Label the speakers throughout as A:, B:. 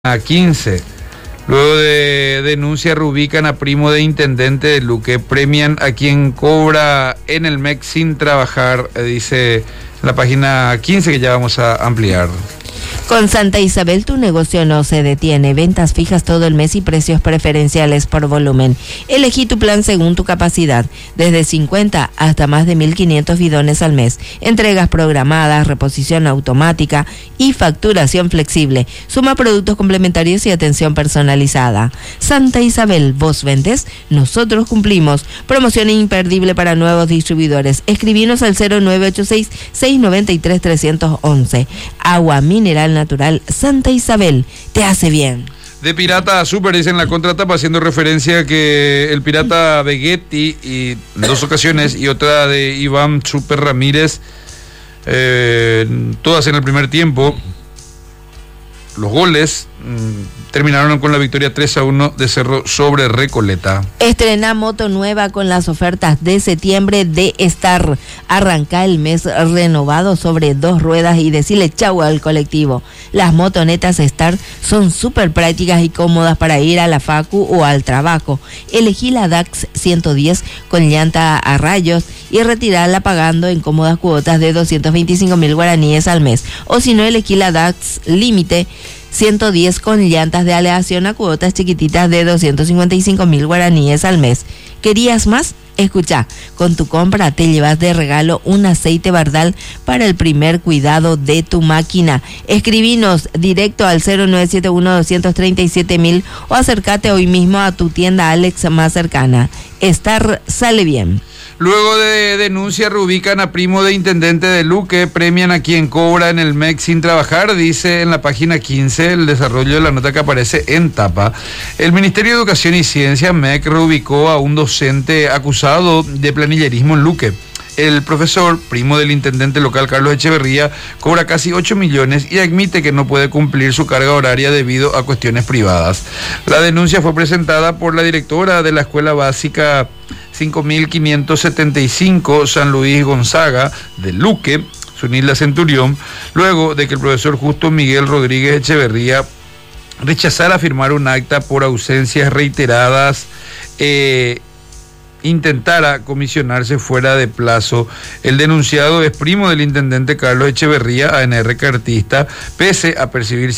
A: a 15. Luego de denuncia reubican a primo de intendente de Luque, premian a quien cobra en el MEC sin trabajar, dice la página 15 que ya vamos a ampliar.
B: Con Santa Isabel tu negocio no se detiene, ventas fijas todo el mes y precios preferenciales por volumen. Elegí tu plan según tu capacidad, desde 50 hasta más de 1.500 bidones al mes, entregas programadas, reposición automática y facturación flexible. Suma productos complementarios y atención personalizada. Santa Isabel, vos vendes, nosotros cumplimos. Promoción imperdible para nuevos distribuidores. Escribinos al 0986-693-311. Agua mineral natural Santa Isabel, te hace bien.
A: De pirata a super, dicen la contratapa, haciendo referencia a que el pirata Vegetti, y en 2 ocasiones, y otra de Iván Super Ramírez, todas en el primer tiempo. Los goles terminaron con la victoria 3-1 de Cerro sobre Recoleta.
B: Estrena moto nueva con las ofertas de septiembre de Star. Arranca el mes renovado sobre 2 ruedas y decirle chau al colectivo. Las motonetas Star son súper prácticas y cómodas para ir a la facu o al trabajo. Elegí la DAX 110 con llanta a rayos y retirarla pagando en cómodas cuotas de 225.000 guaraníes al mes. O si no, elegí la DAX Límite 110 con llantas de aleación a cuotas chiquititas de 255.000 guaraníes al mes. ¿Querías más? Escucha, con tu compra te llevas de regalo un aceite Bardal para el primer cuidado de tu máquina. Escribinos directo al 0971-237.000 o acércate hoy mismo a tu tienda Alex más cercana. Star sale bien.
A: Luego de denuncia reubican a primo de intendente de Luque, premian a quien cobra en el MEC sin trabajar, dice en la página 15 el desarrollo de la nota que aparece en tapa. El Ministerio de Educación y Ciencia, MEC, reubicó a un docente acusado de planillerismo en Luque. El profesor, primo del intendente local Carlos Echeverría, cobra casi 8 millones y admite que no puede cumplir su carga horaria debido a cuestiones privadas. La denuncia fue presentada por la directora de la Escuela Básica 5575 San Luis Gonzaga de Luque, Sunilda Centurión, luego de que el profesor Justo Miguel Rodríguez Echeverría rechazara firmar un acta por ausencias reiteradas, intentara comisionarse fuera de plazo. El denunciado es primo del intendente Carlos Echeverría, ANR cartista, pese a percibir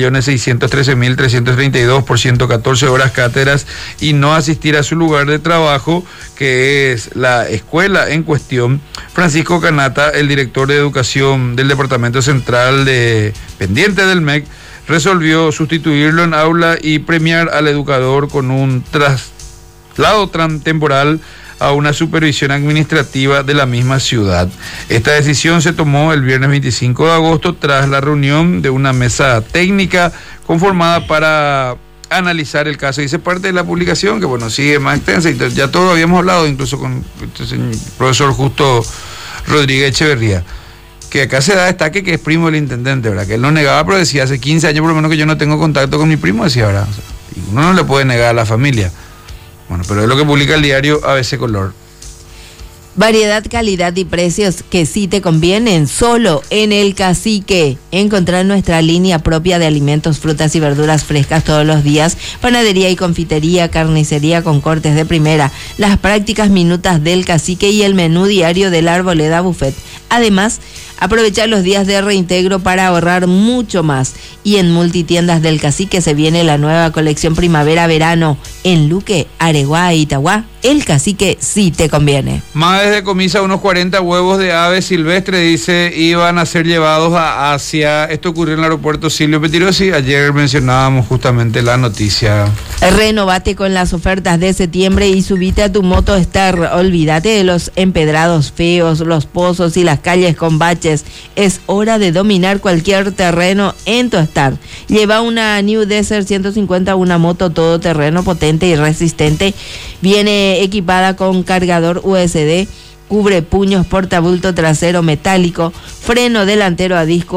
A: 7.613.332 por 114 horas cátedras y no asistir a su lugar de trabajo, que es la escuela en cuestión. Francisco Canata, el director de educación del Departamento Central pendiente del MEC, resolvió sustituirlo en aula y premiar al educador con un traslado temporal a una supervisión administrativa de la misma ciudad. Esta decisión se tomó el viernes 25 de agosto tras la reunión de una mesa técnica conformada para analizar el caso. Dice parte de la publicación que, bueno, sigue más extensa, y ya todos habíamos hablado incluso con el profesor Justo Rodríguez Echeverría, que acá se da destaque que es primo del intendente, ¿verdad? Que él no negaba, pero decía hace 15 años por lo menos que yo no tengo contacto con mi primo, decía, ¿verdad? O sea, uno no le puede negar a la familia. Bueno, pero es lo que publica el diario ABC Color.
B: Variedad, calidad y precios que sí te convienen solo en El Cacique. Encontrar nuestra línea propia de alimentos, frutas y verduras frescas todos los días, panadería y confitería, carnicería con cortes de primera, las prácticas minutas del Cacique y el menú diario de la Arboleda Buffet. Además, aprovechar los días de reintegro para ahorrar mucho más. Y en Multitiendas del Cacique se viene la nueva colección primavera-verano en Luque, Areguá e Itagüá. El Cacique sí te conviene.
A: Más decomisa unos 40 huevos de ave silvestre, dice, iban a ser llevados a Asia. Esto ocurrió en el aeropuerto Silvio Pettirossi. Ayer mencionábamos justamente la noticia.
B: Renovate con las ofertas de septiembre y subite a tu moto Star. Olvídate de los empedrados feos, los pozos y las calles con baches. Es hora de dominar cualquier terreno en tu Star. Lleva una New Desert 150, una moto todoterreno potente y resistente. Viene equipada con cargador USB, cubre puños, portabulto trasero metálico, freno delantero a disco,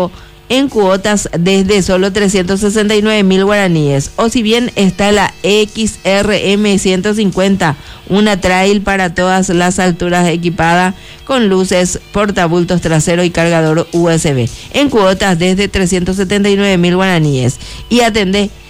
B: en cuotas desde solo 369.000 guaraníes. O si bien está la XRM 150, una trail para todas las alturas equipada con luces, portabultos trasero y cargador USB, en cuotas desde 379.000 guaraníes. Y atendé